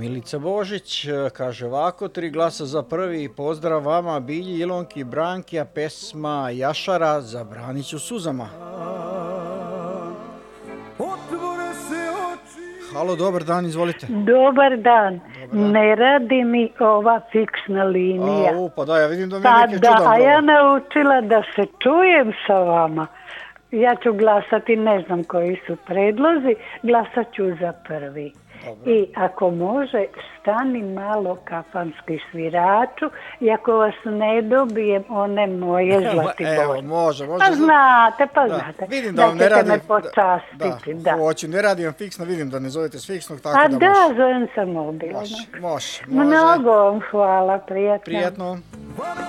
Milica Božić kaže ovako, 3 glasa za prvi, pozdrav vama, Bilji, Ilonki i Branki, a pesma Jašara Zabranit ću suzama. Halo, dobar dan, izvolite. Dobar dan. Ne radi mi ova fiksna linija. Pa da, ja vidim da mi je neki čudan broj. A ja naučila da se čujem sa vama. Ja ću glasati, ne znam koji su predlozi, glasat ću za prvi. Dobro. I ako može, stani malo kafanski sviraču i ako vas ne dobijem one moje Zlatibor. Evo, može. Pa znate. Vidim da vam ne radim. Da ćete me počastiti, da. Hoću, ne radim vam fiksno, vidim da ne zovete s fiksnog, tako da može. A da, zovem sa mobilnog. Može. Mnogo vam hvala, prijatno. Prijatno.